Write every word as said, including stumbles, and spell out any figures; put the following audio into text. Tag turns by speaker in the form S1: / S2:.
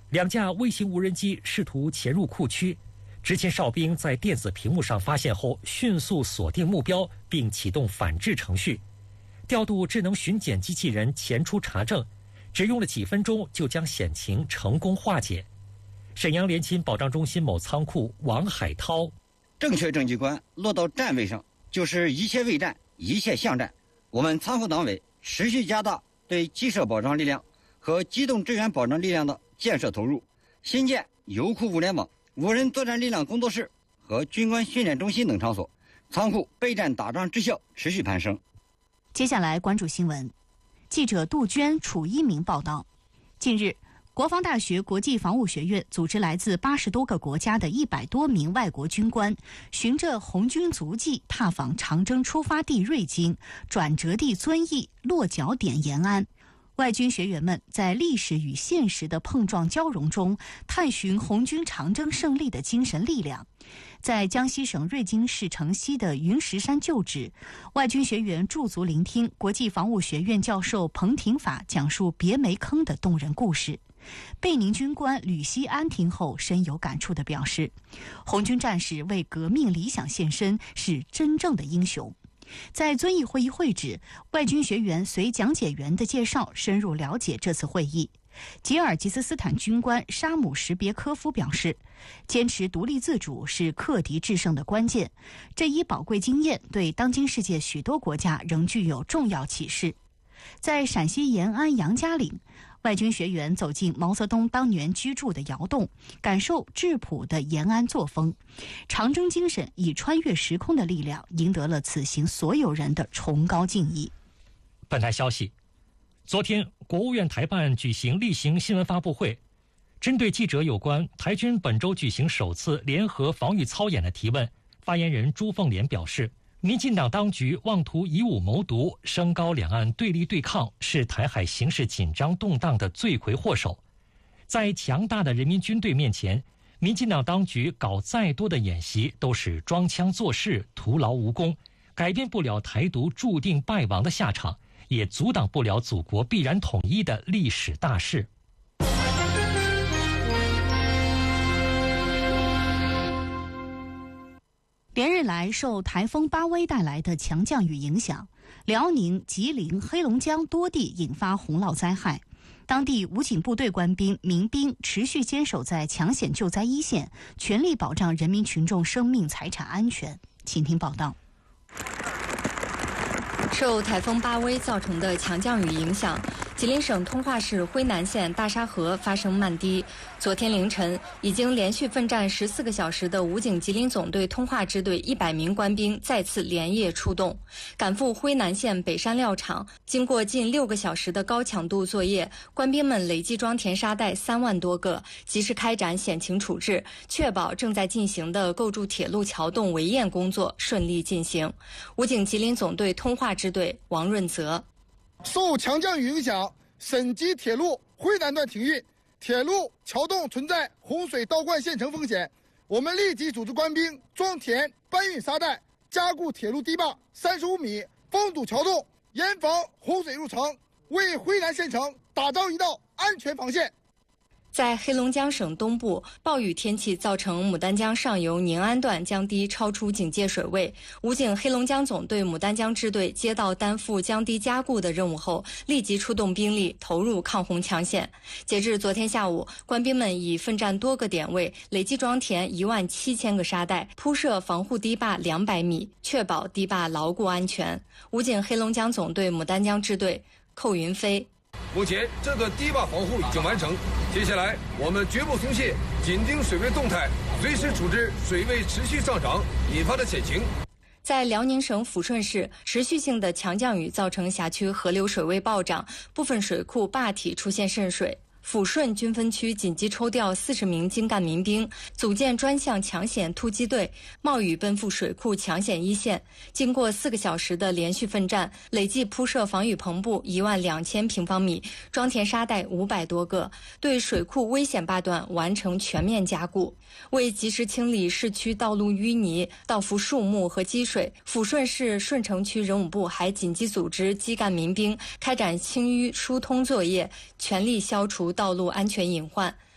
S1: 两架卫星无人机试图潜入库区，执勤哨兵在电子屏幕上发现后，迅速锁定目标并启动反制程序，调度智能巡检机器人前出查证，只用了几分钟就将险情成功化解。沈阳联勤保障中心某仓库王海涛：
S2: 正确证据观落到站位上，就是一切为战，一切向战。我们仓库党委持续加大对机设保障力量和机动支援保障力量的建设投入，新建油库物联网、无人作战力量工作室和军官训练中心等场所，仓库备战打仗之效持续攀升。
S3: 接下来关注新闻，记者杜鹃、楚一鸣报道。近日，国防大学国际防务学院组织来自八十多个国家的一百多名外国军官，循着红军足迹踏访长征出发地瑞金、转折地遵义、落脚点延安。外军学员们在历史与现实的碰撞交融中，探寻红军长征胜利的精神力量。在江西省瑞金市城西的云石山旧址，外军学员驻足聆听国际防务学院教授彭廷法讲述别梅坑的动人故事。贝宁军官吕锡安听后深有感触地表示，红军战士为革命理想献身，是真正的英雄。在遵义会议会址，外军学员随讲解员的介绍深入了解这次会议。吉尔吉斯斯坦军官沙姆什别科夫表示，坚持独立自主是克敌制胜的关键，这一宝贵经验对当今世界许多国家仍具有重要启示。在陕西延安杨家岭，外军学员走进毛泽东当年居住的窑洞，感受质朴的延安作风。长征精神以穿越时空的力量，赢得了此行所有人的崇高敬意。
S1: 本台消息，昨天国务院台办举行例行新闻发布会，针对记者有关台军本周举行首次联合防御操演的提问，发言人朱凤莲表示，民进党当局妄图以武谋独，升高两岸对立对抗，是台海形势紧张动荡的罪魁祸首。在强大的人民军队面前，民进党当局搞再多的演习都是装腔作势，徒劳无功，改变不了台独注定败亡的下场，也阻挡不了祖国必然统一的历史大势。
S3: 连日来，受台风巴威带来的强降雨影响，辽宁、吉林、黑龙江多地引发洪涝灾害。当地武警部队官兵、民兵持续坚守在抢险救灾一线，全力保障人民群众生命财产安全。请听报道。
S4: 受台风巴威造成的强降雨影响，吉林省通化市辉南县大沙河发生漫堤。昨天凌晨，已经连续奋战十四个小时的武警吉林总队通化支队一百名官兵再次连夜出动，赶赴辉南县北山料场。经过近六个小时的高强度作业，官兵们累计装填沙袋三万多个，及时开展险情处置，确保正在进行的构筑铁路桥洞围堰工作顺利进行。武警吉林总队通化支队王润泽：
S5: 受强降雨影响，沈吉铁路辉南段停运，铁路桥洞存在洪水倒灌陷沉风险。我们立即组织官兵装填搬运沙袋，加固铁路堤坝三十五米，封堵桥洞，严防洪水入城，为辉南县城打造一道安全防线。
S4: 在黑龙江省东部，暴雨天气造成牡丹江上游宁安段江堤超出警戒水位。武警黑龙江总队牡丹江支队接到担负江堤加固的任务后，立即出动兵力投入抗洪抢险。截至昨天下午，官兵们已奋战多个点位，累计装填一万七千个沙袋，铺设防护堤坝两百米，确保堤坝牢固安全。武警黑龙江总队牡丹江支队寇云飞：
S6: 目前这个堤坝防护已经完成，接下来我们绝不松懈，紧盯水位动态，随时处置水位持续上涨引发的险情。
S4: 在辽宁省抚顺市，持续性的强降雨造成辖区河流水位暴涨，部分水库坝体出现渗水。抚顺军分区紧急抽调四十名精干民兵，组建专项抢险突击队，冒雨奔赴水库抢险一线。经过四个小时的连续奋战，累计铺设防雨篷布一万两千平方米，装填沙袋五百多个，对水库危险坝段完成全面加固。为及时清理市区道路淤泥、倒伏树木和积水，抚顺市顺城区人武部还紧急组织基干民兵开展清淤疏通作业，全力消除道路安全隐患。